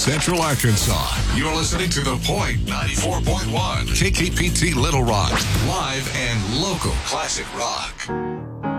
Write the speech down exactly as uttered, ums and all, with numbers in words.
Central Arkansas. You're listening to The Point ninety-four point one. K K P T Little Rock. Live and local classic rock.